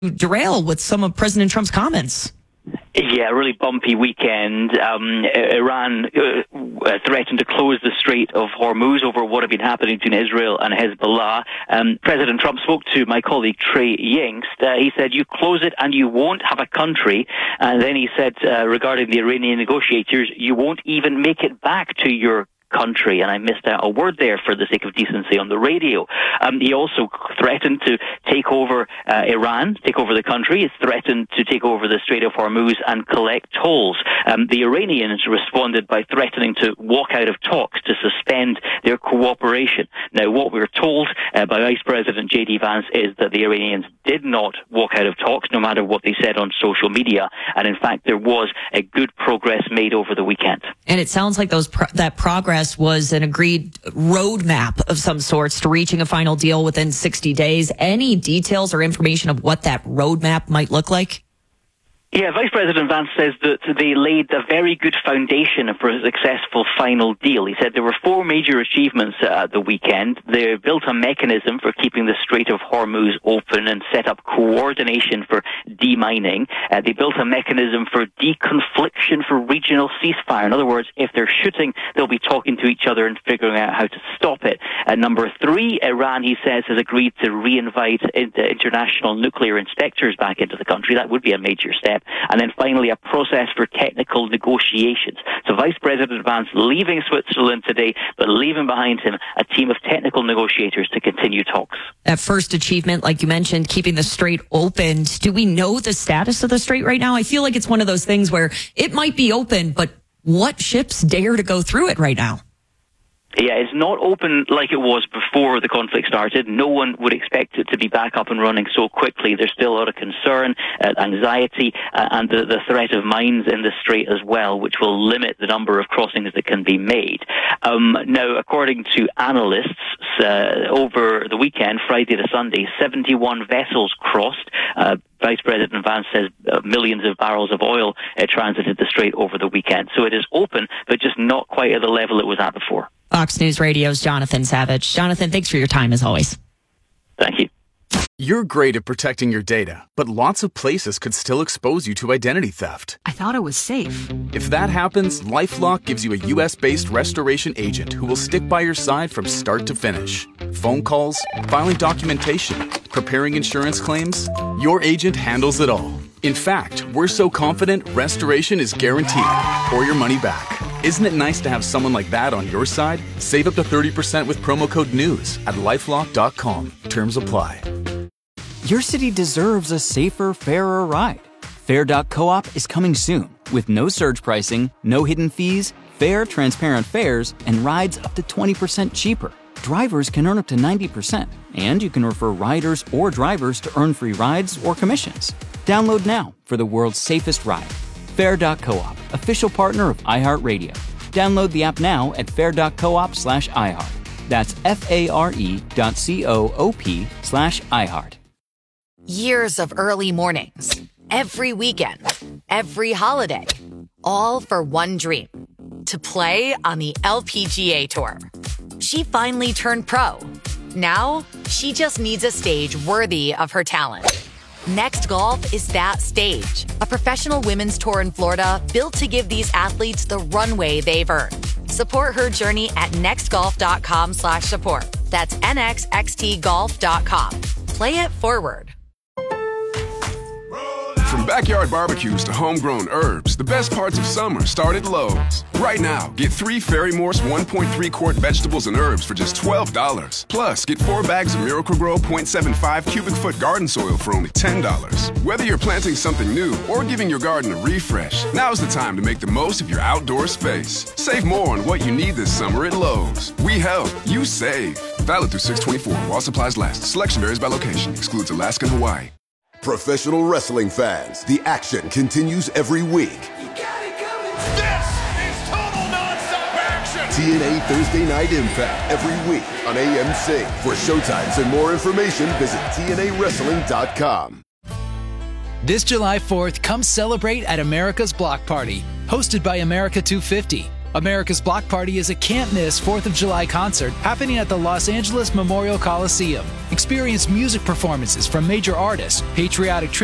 derail with some of President Trump's comments. Yeah, a really bumpy weekend. Iran threatened to close the Strait of Hormuz over what had been happening between Israel and Hezbollah. President Trump spoke to my colleague Trey Yingst. He said, "You close it and you won't have a country." And then he said, regarding the Iranian negotiators, "You won't even make it back to your country." And I missed out a word there for the sake of decency on the radio. He also threatened to take over Iran, take over the country. He's threatened to take over the Strait of Hormuz and collect tolls. The Iranians responded by threatening to walk out of talks to suspend their cooperation. Now, what we're told by Vice President J.D. Vance is that the Iranians did not walk out of talks, no matter what they said on social media. And in fact, there was a good progress made over the weekend. And it sounds like that progress was an agreed roadmap of some sorts to reaching a final deal within 60 days. Any details or information of what that roadmap might look like? Yeah, Vice President Vance says that they laid a very good foundation for a successful final deal. He said there were 4 major achievements at the weekend. They built a mechanism for keeping the Strait of Hormuz open and set up coordination for demining. They built a mechanism for deconfliction for regional ceasefire. In other words, if they're shooting, they'll be talking to each other and figuring out how to stop it. Number 3, Iran, he says, has agreed to re-invite international nuclear inspectors back into the country. That would be a major step. And then finally, a process for technical negotiations. So Vice President Vance leaving Switzerland today, but leaving behind him a team of technical negotiators to continue talks. That first achievement, like you mentioned, keeping the strait open. Do we know the status of the strait right now? I feel like it's one of those things where it might be open, but what ships dare to go through it right now? Yeah, it's not open like it was before the conflict started. No one would expect it to be back up and running so quickly. There's still a lot of concern, anxiety, and the threat of mines in the strait as well, which will limit the number of crossings that can be made. Now, according to analysts, over the weekend, Friday to Sunday, 71 vessels crossed. Vice President Vance says millions of barrels of oil transited the strait over the weekend. So it is open, but just not quite at the level it was at before. Fox News Radio's Jonathan Savage. Jonathan, thanks for your time as always. Thank you. You're great at protecting your data, but lots of places could still expose you to identity theft. I thought it was safe. If that happens, LifeLock gives you a U.S.-based restoration agent who will stick by your side from start to finish. Phone calls, filing documentation, preparing insurance claims, your agent handles it all. In fact, we're so confident restoration is guaranteed or your money back. Isn't it nice to have someone like that on your side? Save up to 30% with promo code NEWS at LifeLock.com. Terms apply. Your city deserves a safer, fairer ride. Fair.coop is coming soon with no surge pricing, no hidden fees, fair, transparent fares, and rides up to 20% cheaper. Drivers can earn up to 90%, and you can refer riders or drivers to earn free rides or commissions. Download now for the world's safest ride. Fair.coop, official partner of iHeartRadio. Download the app now at fair.coop/iHeart. That's FARE.coop/iHeart. Years of early mornings, every weekend, every holiday, all for one dream, to play on the LPGA Tour. She finally turned pro. Now, she just needs a stage worthy of her talent. Next Golf is that stage. A professional women's tour in Florida built to give these athletes the runway they've earned. Support her journey at nextgolf.com/support. That's nxxtgolf.com. Play it forward. From backyard barbecues to homegrown herbs, the best parts of summer start at Lowe's. Right now, get 3 Fairy Morse 1.3-quart vegetables and herbs for just $12. Plus, get 4 bags of Miracle-Gro 0.75 cubic foot garden soil for only $10. Whether you're planting something new or giving your garden a refresh, now's the time to make the most of your outdoor space. Save more on what you need this summer at Lowe's. We help, you save. Valid through 6/24 while supplies last. Selection varies by location. Excludes Alaska and Hawaii. Professional wrestling fans, the action continues every week. You got it coming. This is total nonstop action. TNA Thursday Night Impact every week on AMC. For showtimes and more information, visit TNAWrestling.com. This July 4th, come celebrate at America's Block Party, hosted by America 250. America's Block Party is a can't-miss 4th of July concert happening at the Los Angeles Memorial Coliseum. Experience music performances from major artists, patriotic